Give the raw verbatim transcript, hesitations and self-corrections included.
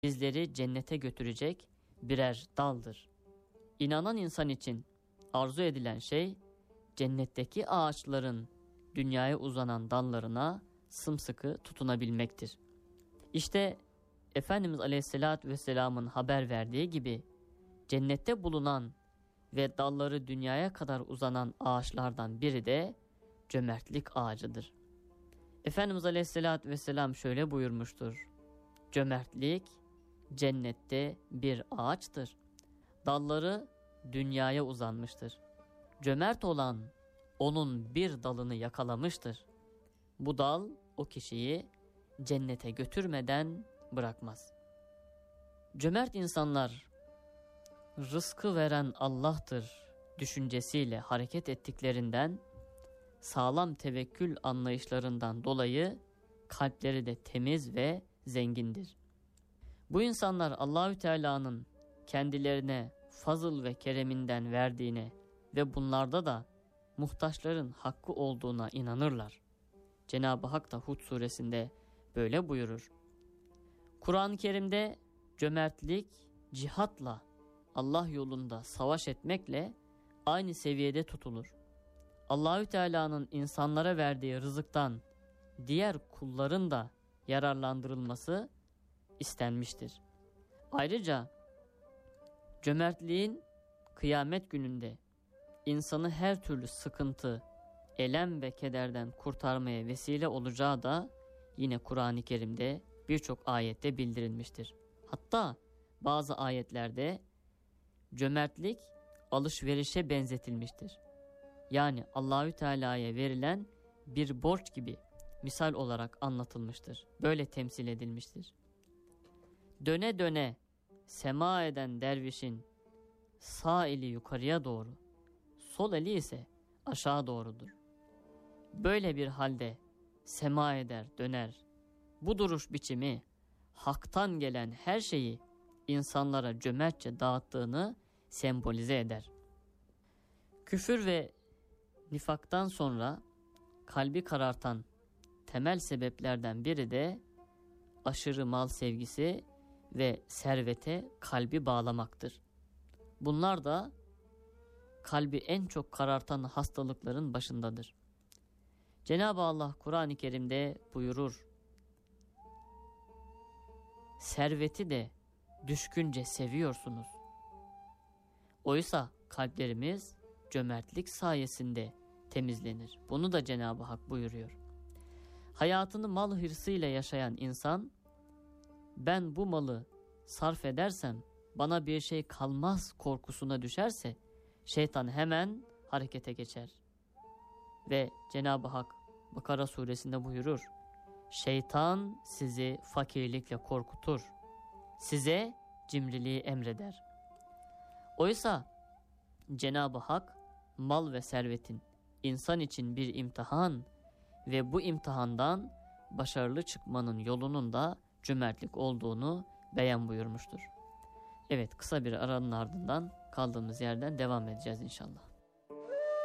bizleri cennete götürecek birer daldır. İnanan insan için arzu edilen şey, cennetteki ağaçların dünyaya uzanan dallarına sımsıkı tutunabilmektir. İşte Efendimiz Aleyhisselatü Vesselam'ın haber verdiği gibi, cennette bulunan ve dalları dünyaya kadar uzanan ağaçlardan biri de cömertlik ağacıdır. Efendimiz Aleyhisselatü Vesselam şöyle buyurmuştur: cömertlik cennette bir ağaçtır. Dalları dünyaya uzanmıştır. Cömert olan onun bir dalını yakalamıştır. Bu dal o kişiyi cennete götürmeden bırakmaz. Cömert insanlar rızkı veren Allah'tır düşüncesiyle hareket ettiklerinden, sağlam tevekkül anlayışlarından dolayı kalpleri de temiz ve zengindir. Bu insanlar Allahü Teala'nın kendilerine fazıl ve kereminden verdiğine ve bunlarda da muhtaçların hakkı olduğuna inanırlar. Cenab-ı Hak da Hud suresinde böyle buyurur. Kur'an-ı Kerim'de cömertlik cihatla, Allah yolunda savaş etmekle aynı seviyede tutulur. Allahü Teala'nın insanlara verdiği rızıktan diğer kulların da yararlandırılması istenmiştir. Ayrıca cömertliğin kıyamet gününde insanı her türlü sıkıntı, elem ve kederden kurtarmaya vesile olacağı da yine Kur'an-ı Kerim'de birçok ayette bildirilmiştir. Hatta bazı ayetlerde cömertlik alışverişe benzetilmiştir. Yani Allahü Teala'ya verilen bir borç gibi misal olarak anlatılmıştır. Böyle temsil edilmiştir. Döne döne sema eden dervişin sağ eli yukarıya doğru, sol eli ise aşağı doğrudur. Böyle bir halde sema eder, döner. Bu duruş biçimi haktan gelen her şeyi insanlara cömertçe dağıttığını sembolize eder. Küfür ve nifaktan sonra kalbi karartan temel sebeplerden biri de aşırı mal sevgisi ve servete kalbi bağlamaktır. Bunlar da kalbi en çok karartan hastalıkların başındadır. Cenab-ı Allah Kur'an-ı Kerim'de buyurur: serveti de düşkünce seviyorsunuz. Oysa kalplerimiz cömertlik sayesinde temizlenir. Bunu da Cenab-ı Hak buyuruyor. Hayatını mal hırsıyla yaşayan insan, ben bu malı sarf edersem bana bir şey kalmaz korkusuna düşerse, şeytan hemen harekete geçer. Ve Cenab-ı Hak Bakara suresinde buyurur: şeytan sizi fakirlikle korkutur, size cimriliği emreder. Oysa Cenab-ı Hak mal ve servetin insan için bir imtihan ve bu imtihandan başarılı çıkmanın yolunun da cömertlik olduğunu beyan buyurmuştur. Evet, kısa bir aranın ardından kaldığımız yerden devam edeceğiz inşallah.